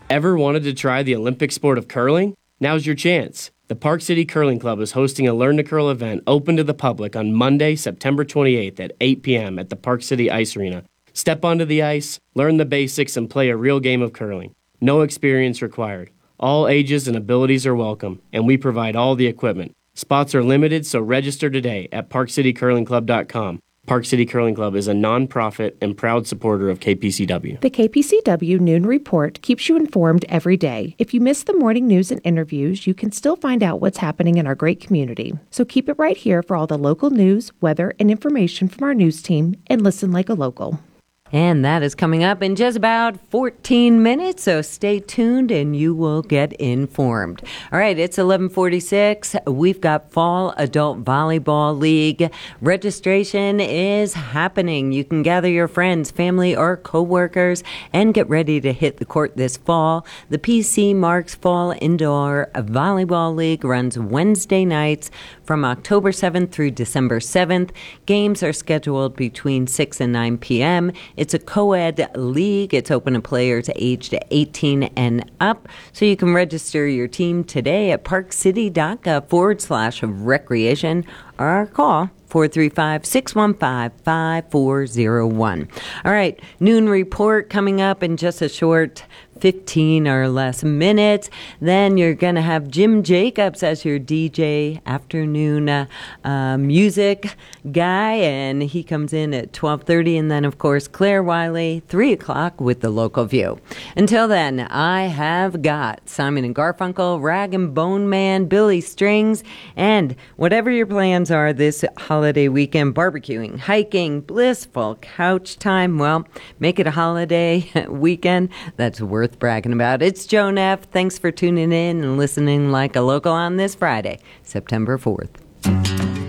Ever wanted to try the Olympic sport of curling? Now's your chance. The Park City Curling Club is hosting a Learn to Curl event open to the public on Monday, September 28th at 8 p.m. at the Park City Ice Arena. Step onto the ice, learn the basics, and play a real game of curling. No experience required. All ages and abilities are welcome, and we provide all the equipment. Spots are limited, so register today at parkcitycurlingclub.com. Park City Curling Club is a nonprofit and proud supporter of KPCW. The KPCW Noon Report keeps you informed every day. If you miss the morning news and interviews, you can still find out what's happening in our great community. So keep it right here for all the local news, weather, and information from our news team, and listen like a local. And that is coming up in just about 14 minutes, so stay tuned and you will get informed. All right, it's 11:46. We've got Fall Adult Volleyball League. Registration is happening. You can gather your friends, family, or coworkers and get ready to hit the court this fall. The PC Marks Fall Indoor Volleyball League runs Wednesday nights from October 7th through December 7th. Games are scheduled between 6 and 9 p.m. It's a co-ed league. It's open to players aged 18 and up. So you can register your team today at parkcity.gov/recreation or call 435-615-5401. All right, noon report coming up in just a short 15 or less minutes. Then you're going to have Jim Jacobs as your DJ afternoon music guy, and he comes in at 12:30. And then, of course, Claire Wiley, 3 o'clock with the Local View. Until then, I have got Simon and Garfunkel, Rag and Bone Man, Billy Strings, and whatever your plans are this holiday weekend, barbecuing, hiking, blissful couch time, well, make it a holiday weekend that's worth bragging about. It's Joan F. Thanks for tuning in and listening like a local on this Friday, September 4th.